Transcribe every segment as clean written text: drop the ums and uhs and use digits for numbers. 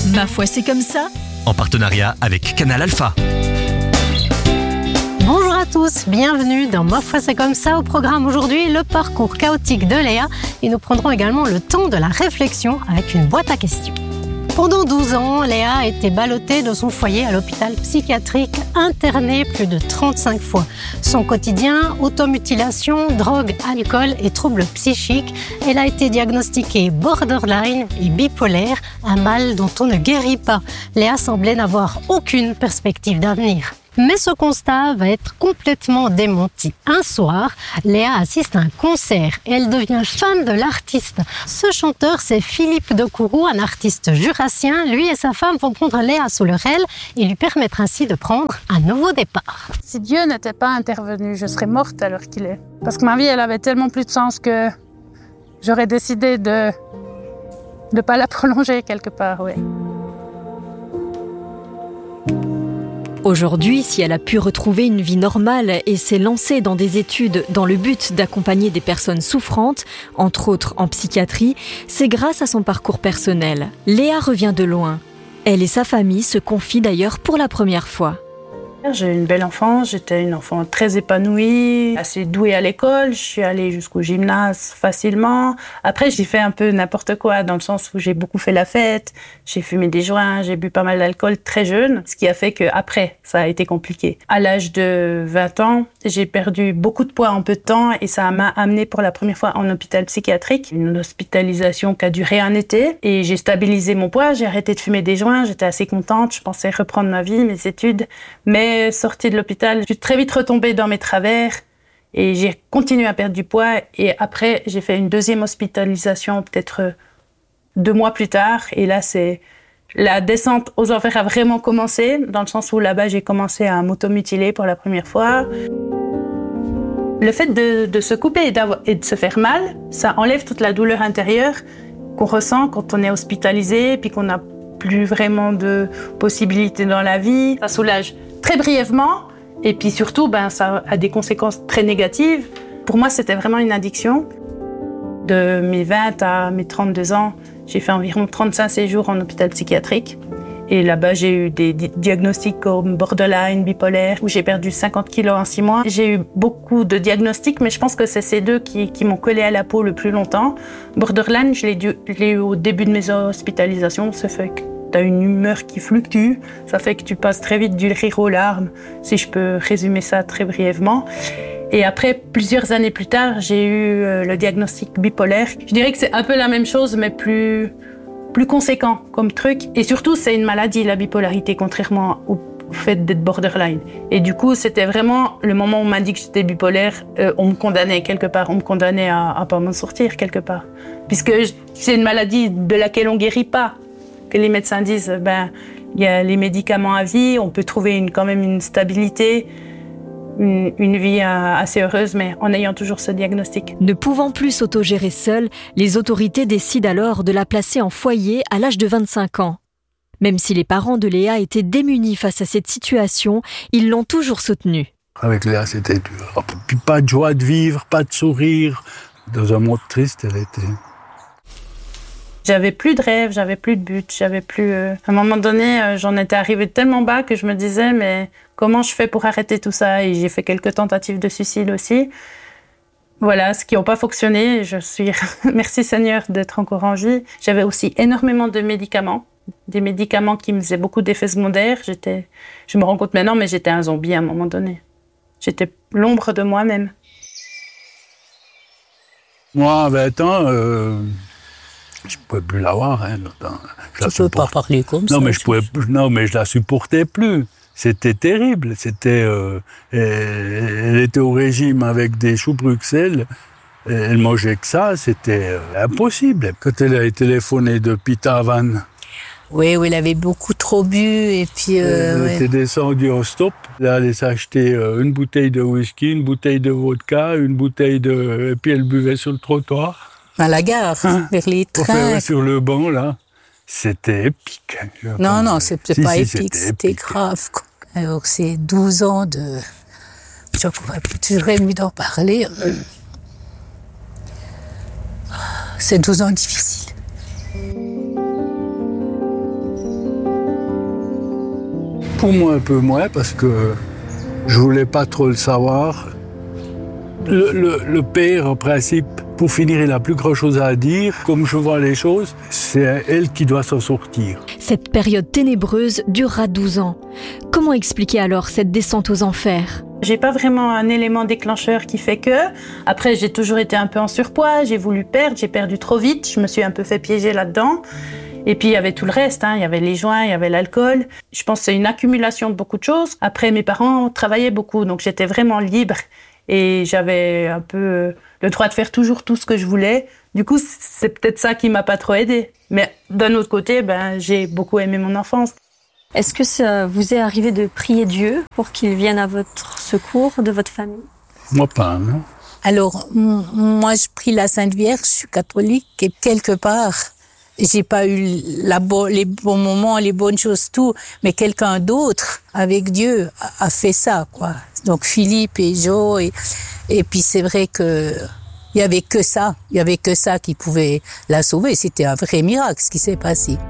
Ma foi, c'est comme ça. En partenariat avec Canal Alpha. Bonjour à tous, bienvenue dans Ma foi c'est comme ça. Au programme aujourd'hui, le parcours chaotique de Léa et nous prendrons également le temps de la réflexion avec une boîte à questions. Pendant 12 ans, Léa a été ballottée de son foyer à l'hôpital psychiatrique, internée plus de 35 fois. Son quotidien, automutilation, drogue, alcool et troubles psychiques. Elle a été diagnostiquée borderline et bipolaire, un mal dont on ne guérit pas. Léa semblait n'avoir aucune perspective d'avenir. Mais ce constat va être complètement démenti. Un soir, Léa assiste à un concert et elle devient fan de l'artiste. Ce chanteur, c'est Philippe de Courroux, un artiste jurassien. Lui et sa femme vont prendre Léa sous leur aile et lui permettre ainsi de prendre un nouveau départ. Si Dieu n'était pas intervenu, je serais morte à l'heure qu'il est. Parce que ma vie, elle avait tellement plus de sens que j'aurais décidé de ne pas la prolonger quelque part, oui. Aujourd'hui, si elle a pu retrouver une vie normale et s'est lancée dans des études dans le but d'accompagner des personnes souffrantes, entre autres en psychiatrie, c'est grâce à son parcours personnel. Léa revient de loin. Elle et sa famille se confient d'ailleurs pour la première fois. J'ai eu une belle enfance, j'étais une enfant très épanouie, assez douée à l'école, je suis allée jusqu'au gymnase facilement. Après, j'ai fait un peu n'importe quoi, dans le sens où j'ai beaucoup fait la fête, j'ai fumé des joints, j'ai bu pas mal d'alcool très jeune, ce qui a fait qu'après, ça a été compliqué. À l'âge de 20 ans, j'ai perdu beaucoup de poids en peu de temps et ça m'a amenée pour la première fois en hôpital psychiatrique. Une hospitalisation qui a duré un été et j'ai stabilisé mon poids, j'ai arrêté de fumer des joints, j'étais assez contente, je pensais reprendre ma vie, mes études, mais sortie de l'hôpital, je suis très vite retombée dans mes travers et j'ai continué à perdre du poids. Et après, j'ai fait une deuxième hospitalisation peut-être 2 mois plus tard. Et là, c'est la descente aux enfers a vraiment commencé, dans le sens où là-bas, j'ai commencé à m'automutiler pour la première fois. Le fait de se couper et de se faire mal, ça enlève toute la douleur intérieure qu'on ressent quand on est hospitalisé, puis qu'on n'a plus vraiment de possibilités dans la vie. Ça soulage très brièvement, et puis surtout, ça a des conséquences très négatives. Pour moi, c'était vraiment une addiction. De mes 20 à mes 32 ans, j'ai fait environ 35 séjours en hôpital psychiatrique. Et là-bas, j'ai eu des diagnostics comme borderline, bipolaire, où j'ai perdu 50 kilos en 6 mois. J'ai eu beaucoup de diagnostics, mais je pense que c'est ces deux qui m'ont collé à la peau le plus longtemps. Borderline, je l'ai eu au début de mes hospitalisations, ça fait que t'as une humeur qui fluctue, ça fait que tu passes très vite du rire aux larmes, si je peux résumer ça très brièvement. Et après, plusieurs années plus tard, j'ai eu le diagnostic bipolaire. Je dirais que c'est un peu la même chose, mais plus conséquent comme truc. Et surtout, c'est une maladie, la bipolarité, contrairement au fait d'être borderline. Et du coup, c'était vraiment le moment où on m'a dit que j'étais bipolaire, on me condamnait quelque part, on me condamnait à pas m'en sortir quelque part. Puisque c'est une maladie de laquelle on guérit pas. Que les médecins disent, il y a les médicaments à vie, on peut trouver quand même une stabilité, une vie assez heureuse, mais en ayant toujours ce diagnostic. Ne pouvant plus s'autogérer seule, les autorités décident alors de la placer en foyer à l'âge de 25 ans. Même si les parents de Léa étaient démunis face à cette situation, ils l'ont toujours soutenue. Avec Léa, c'était dur. Puis pas de joie de vivre, pas de sourire. Dans un monde triste, elle était... J'avais plus de rêve, j'avais plus de but, j'avais plus... À un moment donné, j'en étais arrivée tellement bas que je me disais, mais comment je fais pour arrêter tout ça? Et j'ai fait quelques tentatives de suicide aussi. Voilà, ce qui n'a pas fonctionné. Je suis... Merci Seigneur d'être encore en vie. J'avais aussi énormément de médicaments. Des médicaments qui me faisaient beaucoup d'effets secondaires. Je me rends compte maintenant, mais j'étais un zombie à un moment donné. J'étais l'ombre de moi-même. Moi, à 20 ans... je ne pouvais plus l'avoir. Tu ne peux pas parler comme ça. Non, mais je la supportais plus. C'était terrible. Elle était au régime avec des choux Bruxelles. Elle mangeait que ça. C'était impossible. Quand elle a téléphoné de Pitavan. Oui, elle avait beaucoup trop bu. Et puis, elle était descendue au stop. Elle allait s'acheter une bouteille de whisky, une bouteille de vodka, une bouteille de... Et puis elle buvait sur le trottoir. À la gare, vers les trains. Sur le banc, là. C'était épique. Non, c'était pas épique, c'était grave. Quoi. Alors, c'est 12 ans de... Je pourrais toujours mieux d'en parler. C'est 12 ans difficiles. Pour moi, un peu moins, parce que je voulais pas trop le savoir. Le père, en principe, pour finir, il n'a plus grand-chose à dire. Comme je vois les choses, c'est elle qui doit s'en sortir. Cette période ténébreuse durera 12 ans. Comment expliquer alors cette descente aux enfers ? J'ai pas vraiment un élément déclencheur qui fait que. Après, j'ai toujours été un peu en surpoids, j'ai voulu perdre, j'ai perdu trop vite, je me suis un peu fait piéger là-dedans. Et puis, il y avait tout le reste, il y avait les joints, il y avait l'alcool. Je pense que c'est une accumulation de beaucoup de choses. Après, mes parents travaillaient beaucoup, donc j'étais vraiment libre. Et j'avais un peu le droit de faire toujours tout ce que je voulais. Du coup, c'est peut-être ça qui m'a pas trop aidée. Mais d'un autre côté, j'ai beaucoup aimé mon enfance. Est-ce que ça vous est arrivé de prier Dieu pour qu'il vienne à votre secours de votre famille ? Moi pas, non. Alors, moi, je prie la Sainte Vierge, je suis catholique, et quelque part, j'ai pas eu les bons moments, les bonnes choses, tout, mais quelqu'un d'autre, avec Dieu, a fait ça, quoi. Donc, Philippe et Jo, et puis c'est vrai que il y avait que ça qui pouvait la sauver. C'était un vrai miracle, ce qui s'est passé.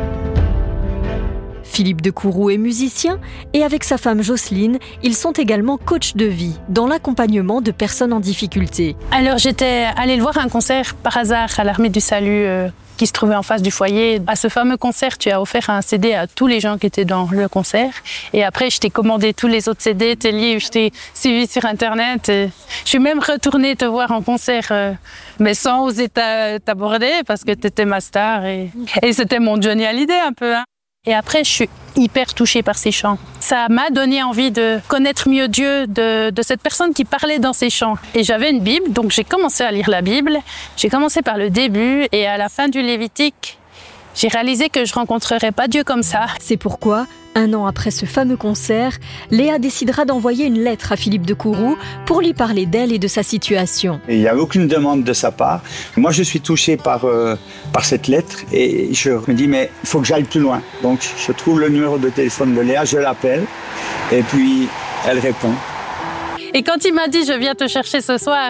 Philippe de Courroux est musicien et avec sa femme Jocelyne, ils sont également coachs de vie dans l'accompagnement de personnes en difficulté. Alors j'étais allée le voir à un concert par hasard à l'Armée du Salut qui se trouvait en face du foyer. À ce fameux concert, tu as offert un CD à tous les gens qui étaient dans le concert. Et après, je t'ai commandé tous les autres CD, tes livres, je t'ai suivi sur Internet. Et je suis même retournée te voir en concert, mais sans oser t'aborder parce que tu étais ma star. Et c'était mon Johnny Hallyday un peu. Et après, je suis hyper touchée par ces chants. Ça m'a donné envie de connaître mieux Dieu, de cette personne qui parlait dans ces chants. Et j'avais une Bible, donc j'ai commencé à lire la Bible. J'ai commencé par le début et à la fin du Lévitique, j'ai réalisé que je rencontrerais pas Dieu comme ça. C'est pourquoi, 1 an après ce fameux concert, Léa décidera d'envoyer une lettre à Philippe de Courroux pour lui parler d'elle et de sa situation. Il n'y a aucune demande de sa part. Moi, je suis touché par cette lettre et je me dis, mais il faut que j'aille plus loin. Donc, je trouve le numéro de téléphone de Léa, je l'appelle et puis elle répond. Et quand il m'a dit, je viens te chercher ce soir,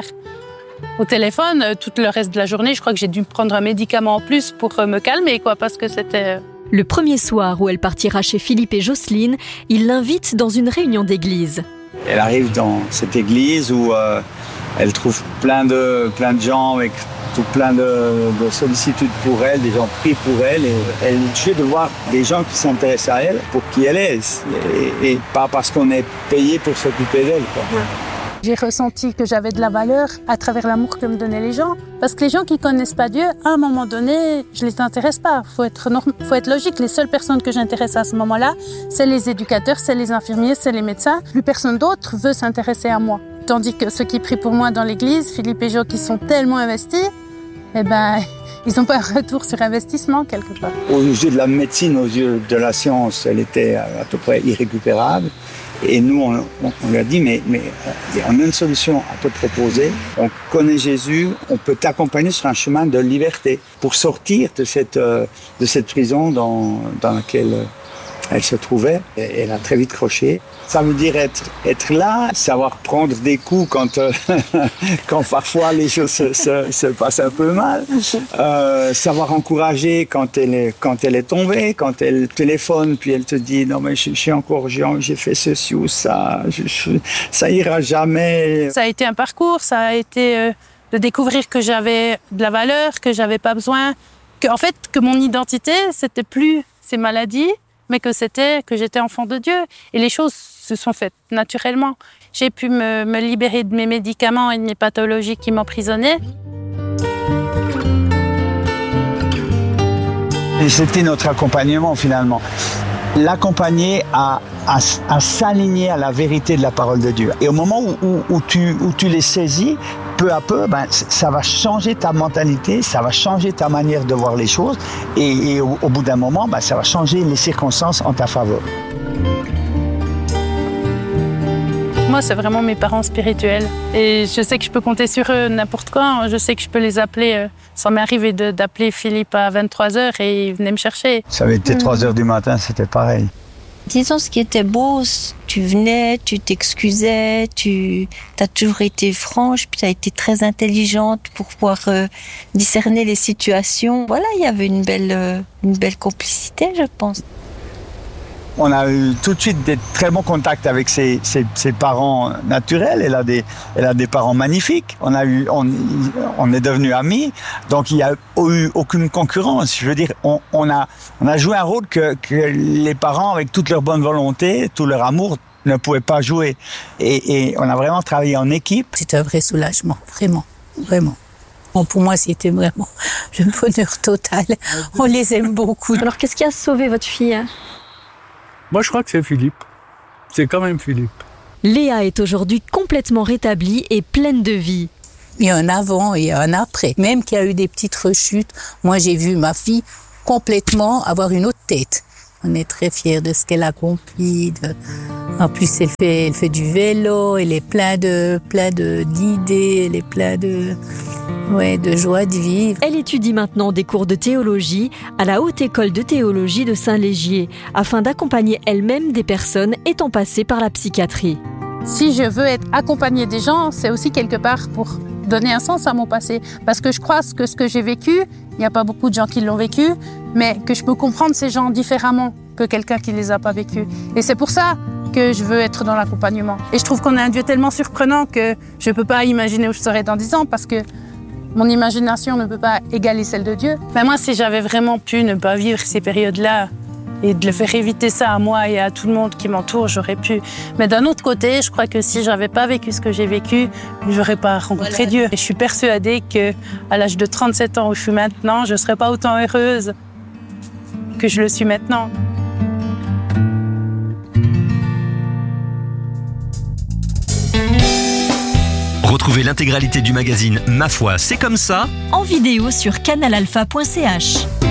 au téléphone, tout le reste de la journée, je crois que j'ai dû prendre un médicament en plus pour me calmer, parce que c'était... Le premier soir où elle partira chez Philippe et Jocelyne, il l'invite dans une réunion d'église. Elle arrive dans cette église où elle trouve plein de gens avec tout plein de sollicitudes pour elle, des gens prient pour elle. Et elle est touchée de voir des gens qui s'intéressent à elle pour qui elle est, et pas parce qu'on est payé pour s'occuper d'elle. Ouais. J'ai ressenti que j'avais de la valeur à travers l'amour que me donnaient les gens. Parce que les gens qui ne connaissent pas Dieu, à un moment donné, je ne les intéresse pas. Faut être logique. Les seules personnes que j'intéresse à ce moment-là, c'est les éducateurs, c'est les infirmiers, c'est les médecins. Plus personne d'autre veut s'intéresser à moi. Tandis que ceux qui prient pour moi dans l'église, Philippe et Jo, qui sont tellement investis, ils n'ont pas un retour sur investissement quelque part. Aux yeux de la médecine, aux yeux de la science, elle était à peu près irrécupérable. Et nous, on lui a dit, mais on a une solution à te proposer. On connaît Jésus, on peut t'accompagner sur un chemin de liberté pour sortir de cette prison dans laquelle elle se trouvait. Et elle a très vite croché. Ça veut dire être là, savoir prendre des coups quand parfois les choses se passent un peu mal, savoir encourager quand elle est tombée, quand elle téléphone puis elle te dit non mais j'ai fait ceci ou ça, ça ira jamais. Ça a été un parcours, ça a été de découvrir que j'avais de la valeur, que j'avais pas besoin, que mon identité c'était plus ces maladies, mais que j'étais enfant de Dieu et les choses se sont faites naturellement. J'ai pu me libérer de mes médicaments et de mes pathologies qui m'emprisonnaient. Et c'était notre accompagnement finalement. L'accompagner à s'aligner à la vérité de la parole de Dieu. Et au moment où tu les saisis, peu à peu, ça va changer ta mentalité, ça va changer ta manière de voir les choses. Et au bout d'un moment, ça va changer les circonstances en ta faveur. Moi, c'est vraiment mes parents spirituels. Et je sais que je peux compter sur eux n'importe quand. Je sais que je peux les appeler. Ça m'est arrivé d'appeler Philippe à 23h et il venait me chercher. Ça avait été 3h du matin, c'était pareil. Disons, ce qui était beau, tu venais, tu t'excusais, t'as toujours été franche, puis t'as été très intelligente pour pouvoir discerner les situations. Voilà, il y avait une belle complicité, je pense. On a eu tout de suite des très bons contacts avec ses parents naturels. Elle a des parents magnifiques. On est devenus amis. Donc il n'y a eu aucune concurrence. Je veux dire, on a joué un rôle que les parents, avec toute leur bonne volonté, tout leur amour, ne pouvaient pas jouer. Et on a vraiment travaillé en équipe. C'est un vrai soulagement, vraiment, vraiment. Bon, pour moi, c'était vraiment le bonheur total. On les aime beaucoup. Alors, qu'est-ce qui a sauvé votre fille ? Moi, je crois que c'est Philippe. C'est quand même Philippe. Léa est aujourd'hui complètement rétablie et pleine de vie. Il y a un avant et un après. Même qu'il y a eu des petites rechutes, moi, j'ai vu ma fille complètement avoir une autre tête. On est très fiers de ce qu'elle a accompli. En plus, elle fait du vélo, elle est plein d'idées, elle est plein de joie de vivre. Elle étudie maintenant des cours de théologie à la Haute École de théologie de Saint-Légier, afin d'accompagner elle-même des personnes étant passées par la psychiatrie. Si je veux être accompagnée des gens, c'est aussi quelque part pour donner un sens à mon passé. Parce que je crois que ce que j'ai vécu, il n'y a pas beaucoup de gens qui l'ont vécu, mais que je peux comprendre ces gens différemment que quelqu'un qui ne les a pas vécus. Et c'est pour ça que je veux être dans l'accompagnement. Et je trouve qu'on a un Dieu tellement surprenant que je ne peux pas imaginer où je serai dans 10 ans parce que mon imagination ne peut pas égaler celle de Dieu. Mais moi, si j'avais vraiment pu ne pas vivre ces périodes-là et de le faire éviter ça à moi et à tout le monde qui m'entoure, j'aurais pu. Mais d'un autre côté, je crois que si j'avais pas vécu ce que j'ai vécu, j'aurais pas rencontré Dieu. Et je suis persuadée qu'à l'âge de 37 ans où je suis maintenant, je serais pas autant heureuse que je le suis maintenant. Retrouvez l'intégralité du magazine Ma foi, c'est comme ça En vidéo sur canalalpha.ch.